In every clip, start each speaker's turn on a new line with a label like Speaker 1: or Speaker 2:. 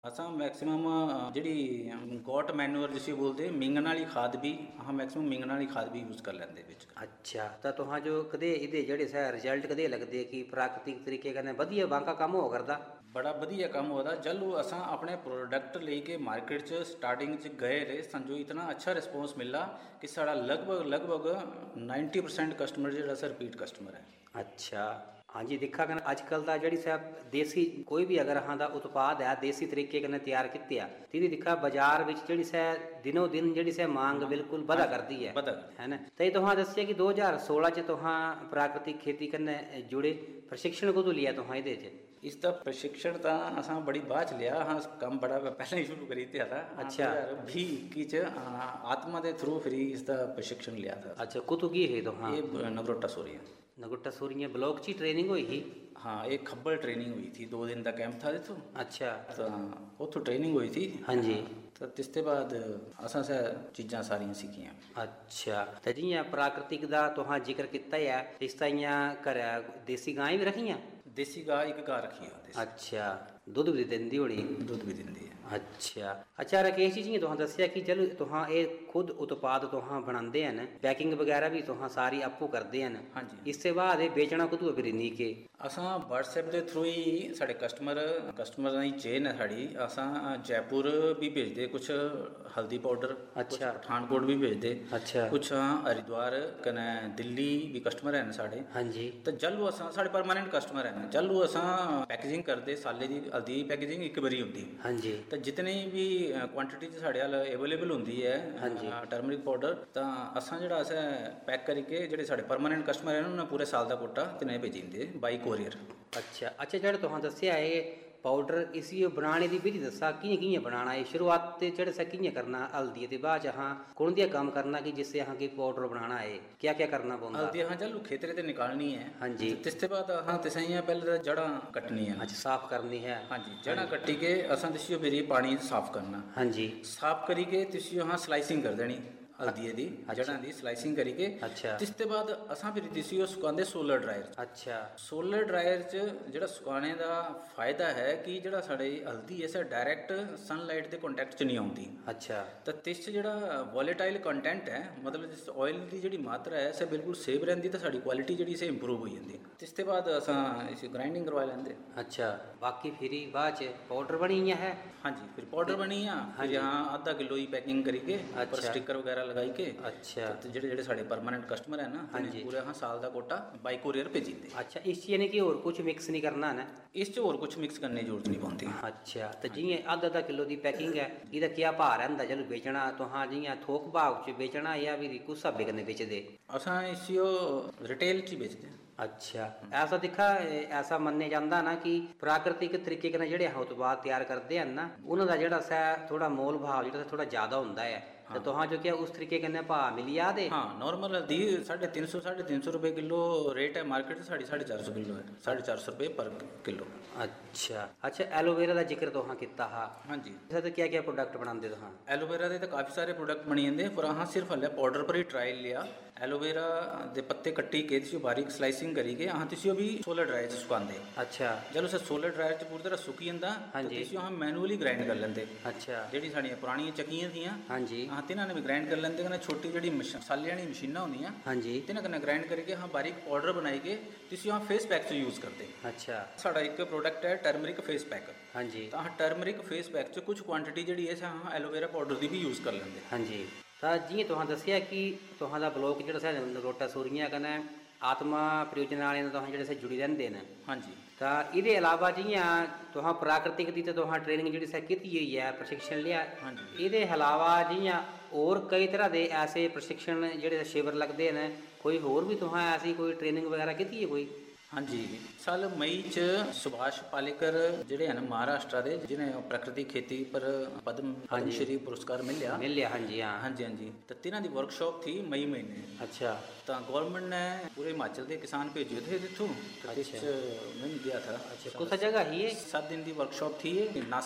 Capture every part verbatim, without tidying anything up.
Speaker 1: असां मैक्सिमम ਜਿਹੜੀ ਗੌਟ ਮੈਨੂਅਰ ਜਿਸੇ ਬੋਲਦੇ ਮਿੰਗਣ ਵਾਲੀ ਖਾਦ ਵੀ ਹਾਂ ਮੈਕਸਿਮਮ ਮਿੰਗਣ ਵਾਲੀ ਖਾਦ ਵੀ ਯੂਜ਼ ਕਰ ਲੈਂਦੇ ਵਿੱਚ।
Speaker 2: ਅੱਛਾ ਤਾਂ ਤੁਹਾਂ ਜੋ ਕਦੇ ਇਹਦੇ ਜਿਹੜੇ ਸਾ ਰਿਜ਼ਲਟ ਕਦੇ ਲੱਗਦੇ ਕਿ ਪ੍ਰਾਕ੍ਰਿਤਿਕ ਤਰੀਕੇ ਕਨੇ ਵਧੀਆ ਬਾਂਕਾ ਕੰਮ ਹੋ ਕਰਦਾ
Speaker 1: ਬੜਾ ਵਧੀਆ ਕੰਮ ਹੋਦਾ ਜਦੋਂ ਅਸਾਂ ਆਪਣੇ ਪ੍ਰੋਡਕਟ ਲੈ ਕੇ ਮਾਰਕੀਟ 'ਚ ਸਟਾਰਟਿੰਗ 'ਚ ਗਏ ਰਹੇ ਸਾਨੂੰ ਇਤਨਾ ਅੱਛਾ ਰਿਸਪੌਂਸ ਮਿਲਾ ਕਿ ਸਾਡਾ ਲਗਭਗ ਲਗਭਗ ਨਾਈਨਟੀ ਪਰਸੈਂਟ ਕਸਟਮਰ ਜਿਹੜਾ ਸਰ ਰਿਪੀਟ ਕਸਟਮਰ ਹੈ।
Speaker 2: ਅੱਛਾ ਹਾਂਜੀ ਦੇਖਾ ਕਰ ਅੱਜ ਕੱਲ੍ਹ ਦਾ ਜਿਹੜੀ ਸਾਹਿਬ ਦੇਸੀ ਕੋਈ ਵੀ ਅਗਰ ਹਾਂ ਦਾ ਉਤਪਾਦ ਹੈ ਦੇਸੀ ਤਰੀਕੇ ਕਨੇ ਤਿਆਰ ਕੀਤੇ ਆ ਤੇ ਇਹਦੀ ਦਿਖਾ ਬਾਜ਼ਾਰ ਵਿੱਚ ਜਿਹੜੀ ਸੈ ਦਿਨੋ ਦਿਨ ਜਿਹੜੀ ਸੈ ਮੰਗ ਬਿਲਕੁਲ ਵਧਾ ਕਰਦੀ ਹੈ ਹੈ ਨਾ। ਤੇ ਤੁਹਾਂ ਦੱਸਿਆ ਕਿ ਦੋ ਹਜ਼ਾਰ ਸੋਲਾਂ 'ਚ ਤੁਹਾਂ ਪ੍ਰਾਕ੍ਰਿਤਿਕ खेती कने जुड़े प्रशिक्षण को तो लिया तुहां ਇਹਦੇ 'ਚ
Speaker 1: इसका प्रशिक्षण तो असां बड़ी बाद च लिया हाँ काम बड़ा पहले ही शुरू करी था।
Speaker 2: अच्छा
Speaker 1: भी इक्की च आत्मा के थ्रू फिर इसका प्रशिक्षण लिया था।
Speaker 2: अच्छा कुतु की है तो हाँ
Speaker 1: ये नगरोटा सूरिया
Speaker 2: नगरोटा सूरिया ब्लॉक ची ट्रेनिंग हुई थी।
Speaker 1: हाँ एक खब्बल ट्रेनिंग हुई थी दो दिन का कैंप था देखो।
Speaker 2: अच्छा
Speaker 1: तो उतो ट्रेनिंग हुई थी।
Speaker 2: हाँ जी
Speaker 1: तो तिसते बाद असां से चीज़ां सारियां सीखियां।
Speaker 2: अच्छा तो जियां प्राकृतिक दा तुहां जिक्र किया है इस तरह घर देसी गाय भी रखियां
Speaker 1: देसी गाय एक गाय रखी है।
Speaker 2: अच्छा दुध भी देंदी होनी
Speaker 1: दुध भी देंदी है।
Speaker 2: अच्छा अच्छा राकेश जी जियां तुहां दस्सिया कि चलो तुहां ये खुद उत्पाद तुहां बनाते हैं पैकिंग वगैरह भी तुहां सारी आपू करते हैं।
Speaker 1: हाँ जी
Speaker 2: इससे बाद ये बेचना कुतू फिर नहीं के
Speaker 1: असां व्हाट्सएप के थ्रू ही साढ़े कस्टमर कस्टमर की चेन है साड़ी असां जयपुर भी भेजते कुछ हल्दी पाउडर।
Speaker 2: अच्छा
Speaker 1: पठानकोट भी भेजते।
Speaker 2: अच्छा
Speaker 1: कुछ हरिद्वार कने दिल्ली भी कस्टमर हैं साढ़े।
Speaker 2: हाँ जी
Speaker 1: तो जल्लू असां साढ़े परमानेंट कस्टमर हैं जल्लू असां पैकेजिंग करते साले की हल्दी की पैकेजिंग एक बारी होती।
Speaker 2: हाँ जी
Speaker 1: तो जितनी भी क्वांटिटी साढ़े वाल अवेलेबल होती है
Speaker 2: हाँ जी
Speaker 1: टर्मरिक पाउडर तो असां जिहड़ा असें पैक करके जिहड़े साढ़े परमानेंट कस्टमर हैं उन्होंने पूरे साल का कोटा तिने भेजी दिंदे बाई कोरियर।
Speaker 2: अच्छा अच्छा जेह्ड़ा तुहां दस्सिया है पाउडर इसी बनाने की विधि दसा कि'यां कि'यां बनाना है शुरुआत ते जेह्ड़े सा कि'यां करना हल्दी ते बाद च हाँ कौन दिया काम करना कि जिससे हाँ की पाउडर बनाना है क्या क्या करना पौंदा
Speaker 1: हल्दी हाँ जल्लू खेतरे ते निकालनी है।
Speaker 2: हाँ जी
Speaker 1: तिसते बाद हाँ तिसाइयां पहले जड़ा कटनी है।
Speaker 2: अच्छा साफ करनी है।
Speaker 1: हाँ जी जड़ा कट्टी के असां तिसियो फिर पानी साफ करना।
Speaker 2: हाँ जी
Speaker 1: साफ करी के तिसियो हाँ स्लाइसिंग कर देनी हल्दी दी जड़ा दी स्लाइसिंग करी के। अच्छा तिसते बाद असां फिर तिसियो सुकांदे सोलर ड्रायर। अच्छा सोलर ड्रायर च जेड़ा सुकाने दा फायदा है कि जेड़ा साढ़े हल्दी है डायरैक्ट सनलाइट के कॉन्टैक्ट च नहीं आती। अच्छा तो तिस च जेड़ा वॉलेटाइल कंटेंट है मतलब जिस ऑयल की जी मात्रा है से बिल्कुल सेव रही तो साड़ी क्वालिटी जी से इंप्रूव हो जाती। तिसते बाद असां इसी ग्राइंडिंग करवा लेंगे। अच्छा
Speaker 2: बाकी फिर बाद च पाउडर बनी है।
Speaker 1: हाँ जी फिर पाउडर बनी है फिर यहाँ आधा किलो ही पैकिंग करी के ऊपर स्टिकर वगैरह लगाई के। अच्छा तो जेडे जेडे साढ़े परमानेंट कस्टमर है ना हाँ जी पूरे हाँ साल का कोटा बाई कोरियर भेजी दे।
Speaker 2: अच्छा इस यानी कि और कुछ मिक्स नहीं करना है ना
Speaker 1: इस और कुछ मिक्स करने की जरूरत नहीं पड़ती।
Speaker 2: अच्छा तो जियां आधा आधा किलो की पैकिंग है इसका क्या भाव रहता चलो बेचना तो हाँ जियां थोक भाव च बेचना या फिर कुछ हिसाबे कन्नै बेचदे
Speaker 1: असां इसियो रिटेल च बेचते।
Speaker 2: अच्छा ऐसा दिखा ऐसा मन्ने जाता ना कि प्राकृतिक तरीके कन्नै जेह्ड़े उत्पाद तैयार करते हैं ना उन्होंने जेह्ड़ा सा थोड़ा मोल भाव जेह्ड़ा थोड़ा ज़्यादा होंदा है। हाँ। तो तुहां जो क्या उस तरीके कन्नै भाव मिली जा दे।
Speaker 1: हाँ नॉर्मल हल्दी साढ़े तीन सौ साढ़े तीन सौ रुपये किलो रेट है मार्केट से साढ़े साढ़े चार सौ किलो है साढ़े चार सौ रुपये पर किलो।
Speaker 2: अच्छा अच्छा एलोवेरा का जिक्र तुहां कीता हा।
Speaker 1: हाँ जी
Speaker 2: तो क्या क्या प्रोडक्ट बनाते तुहां
Speaker 1: एलोवेरा के तो काफ़ी सारे प्रोडक्ट बनी जाते पर हाँ सिर्फ हल्ले पाउडर पर ही ट्रायल लिया एलोवेरा के पत्ते कट्टी के तिसियो बारीक स्लाइसिंग करी के हाँ तिसियो भी सोलर ड्रायर च सुकांदे। अच्छा जब उसे सोलर ड्रायर च पूरी तरह सुकी जंदा हाँ जी तिसियो हम मैनुअली ग्राइंड कर लेंगे। अच्छा जेहड़ी साडियां पुरानियां चक्कियां थियां हाँ जी हाँ तिन्हां ने भी ग्राइंड कर लेंगे कन्नै छोटी जी मसाले वाली मशीनां होंदियां हाँ जी तिन्हां कन्नै ग्राइंड करके हाँ बारीक पाउडर बनाई के तिसियो हाँ फेस पैक च यूज़ करते। अच्छा साडा एक प्रोडक्ट है टर्मरिक फेस पैक। हाँ जी तो हाँ टर्मरिक फेस पैक च कुछ क्वांटिटी जी है हाँ एलोवेरा पाउडर की भी यूज़ कर लेंगे। हाँ जी
Speaker 2: तो जियां तुहां दस्सिया कि तुहां दा ब्लॉक जेह्ड़ा नगरोटा सूरियां कन्नै आत्मा परियोजना वाले तुहां जेह्ड़े जुड़ी रहिंदे न। हाँ जी तो इहदे अलावा जियां तुहां प्राकृतिक दी ते तुहां ट्रेनिंग जेह्ड़ी कीती होई है प्रशिक्षण लिया। हाँ जी इहदे अलावा जियां और कई तरह के ऐसे प्रशिक्षण जेह्ड़े शिविर लगते हैं कोई होर भी तुहां ऐसी कोई ट्रेनिंग वगैरह की है कोई।
Speaker 1: हाँ जी साल मई च सुभाष पालेकर जिहड़े हैं महाराष्ट्र के जिन्हें प्राकृतिक खेती पर पद्म पद्मश्री पुरस्कार मिलिया मिलिया हाँ जी हाँ हाँ जी हाँ जी तो तिन्हां दी वर्कशॉप थी मई महीने। अच्छा तो गवर्नमेंट ने पूरे हिमाचल के किसान भेजे थे इतों तो मैं गया था।
Speaker 2: अच्छा कौन सा जगह ही है
Speaker 1: सात दिन की वर्कशॉप थी नासिक।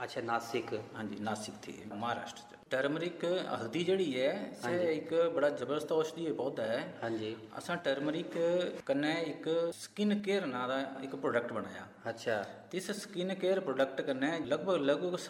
Speaker 2: अच्छा नासिक
Speaker 1: हाँ जी नासिक थी महाराष्ट्र च टर्मरिक हल्दी जड़ी है से एक बड़ा जबरदस्त औषधीय पौधा है
Speaker 2: हाँ जी
Speaker 1: असा टर्मरिक कन्नै एक स्किन केयर नां दा एक प्रोडक्ट बनाया
Speaker 2: अच्छा
Speaker 1: इस स्किन केयर प्रोडक्ट कन्नै लगभग लगभग